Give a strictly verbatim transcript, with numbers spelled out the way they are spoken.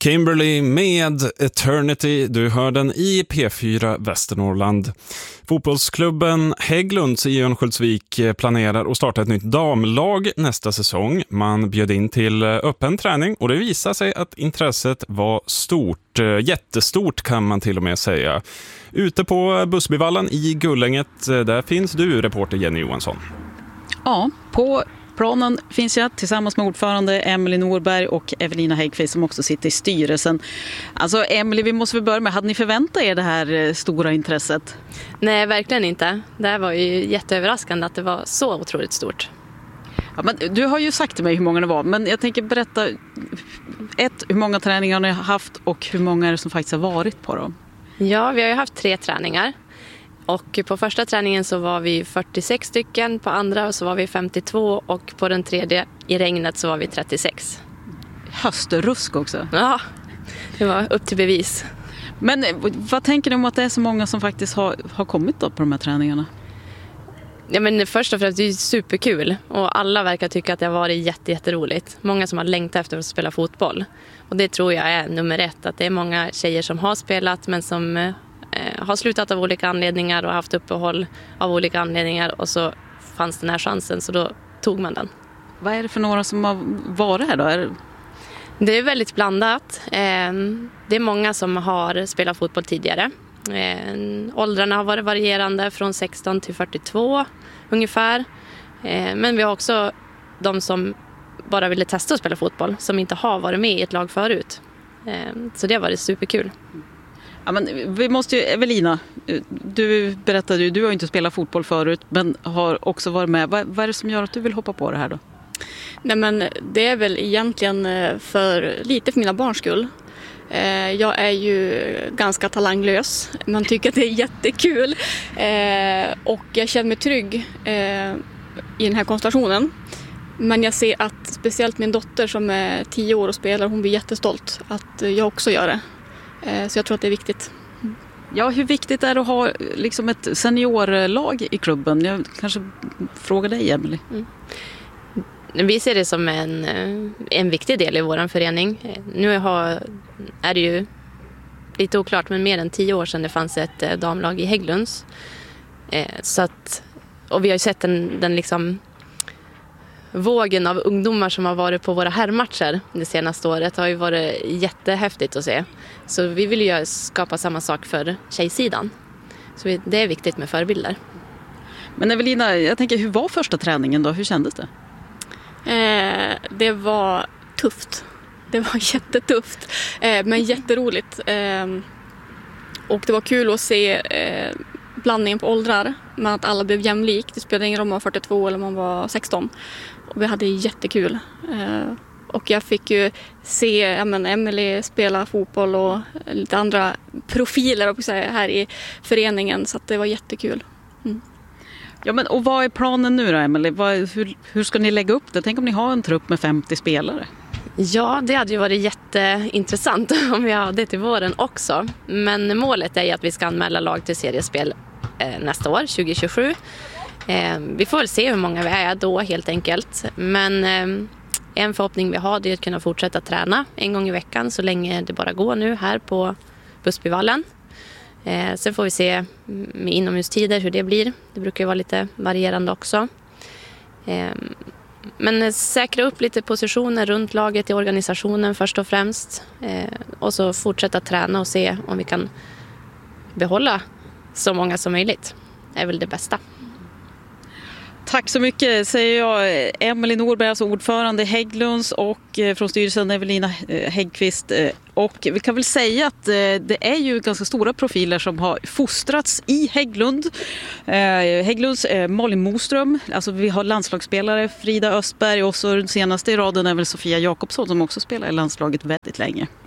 Kimberly med Eternity, du hör den i P fyra Västernorrland. Fotbollsklubben Hägglunds i Örnsköldsvik planerar att starta ett nytt damlag nästa säsong. Man bjöd in till öppen träning och det visar sig att intresset var stort, jättestort kan man till och med säga. Ute på Bussbyvallen i Gullänget, där finns du, reporter Jenny Johansson. Ja, på planen finns jag tillsammans med ordförande Emelie Norberg och Evelina Häggkvist som också sitter i styrelsen. Alltså Emelie, vi måste väl börja med, hade ni förväntat er det här stora intresset? Nej, verkligen inte. Det här var ju jätteöverraskande att det var så otroligt stort. Ja, men du har ju sagt till mig hur många det var, men jag tänker berätta ett, hur många träningar ni har haft och hur många är det som faktiskt har varit på dem? Ja, vi har ju haft tre träningar. Och på första träningen så var vi fyrtiosex stycken, på andra så var vi femtiotvå och på den tredje i regnet så var vi trettiosex. Höstrusk också. Ja, det var upp till bevis. Men vad tänker du om att det är så många som faktiskt har, har kommit då på de här träningarna? Ja, men först och främst det är superkul och alla verkar tycka att det har varit jätte, jätteroligt. Många som har längtat efter att spela fotboll. Och det tror jag är nummer ett, att det är många tjejer som har spelat men som eh, har slutat av olika anledningar och haft uppehåll av olika anledningar och så fanns den här chansen så då tog man den. Vad är det för några som har varit här då? Är det... det är väldigt blandat. Eh, det är många som har spelat fotboll tidigare. Eh, åldrarna har varit varierande från sexton till fyrtiotvå ungefär. Eh, men vi har också de som bara ville testa att spela fotboll som inte har varit med i ett lag förut. Eh, så det har varit superkul. Ja, men vi måste ju, Evelina, du berättade ju, du har ju inte spelat fotboll förut men har också varit med. Vad, vad är det som gör att du vill hoppa på det här då? Nej, men det är väl egentligen för lite för mina barns skull. Jag är ju ganska talanglös. Man tycker att det är jättekul. Och jag känner mig trygg i den här konstellationen. Men jag ser att speciellt min dotter som är tio år och spelar, hon blir jättestolt att jag också gör det. Så jag tror att det är viktigt. Ja, hur viktigt är det att ha liksom ett seniorlag i klubben? Jag kanske frågar dig, Emelie. Mm. Vi ser det som en, en viktig del i vår förening. Nu har, är det ju lite oklart, men mer än tio år sedan det fanns ett damlag i Hägglunds. Så att, och vi har ju sett den, den liksom vågen av ungdomar som har varit på våra herrmatcher det senaste året har ju varit jättehäftigt att se. Så vi vill ju skapa samma sak för tjejsidan. Så det är viktigt med förebilder. Men Evelina, jag tänker, hur var första träningen då? Hur kändes det? Eh, det var tufft. Det var jättetufft. Eh, men jätteroligt. Eh, och det var kul att se eh, blandningen på åldrar. Men att alla blev jämlik. Det spelade ingen roll om man var fyrtiotvå eller om man var sexton. Och vi hade jättekul. Eh, och jag fick ju se ja, men Emelie spela fotboll och lite andra profiler också här i föreningen. Så att det var jättekul. Mm. Ja, men och vad är planen nu då, Emelie? Vad, hur, hur ska ni lägga upp det? Tänk om ni har en trupp med femtio spelare. Ja, det hade ju varit jätteintressant om vi hade till våren också. Men målet är ju att vi ska anmäla lag till seriespel eh, nästa år, tjugo tjugosju. Eh, vi får väl se hur många vi är då helt enkelt. Men eh, en förhoppning vi har är att kunna fortsätta träna en gång i veckan så länge det bara går nu här på Bussbyvallen. Eh, sen får vi se med inomhustider hur det blir. Det brukar ju vara lite varierande också. Eh, men säkra upp lite positioner runt laget i organisationen först och främst. Eh, och så fortsätta träna och se om vi kan behålla så många som möjligt. Det är väl det bästa. Tack så mycket säger jag, Emelie Norberg, alltså ordförande i Hägglunds och från styrelsen Evelina Häggkvist. Och vi kan väl säga att det är ju ganska stora profiler som har fostrats i Hägglund. Hägglunds Malin Moström, alltså vi har landslagsspelare Frida Östberg och så den senaste i raden är väl Sofia Jakobsson som också spelar i landslaget väldigt länge.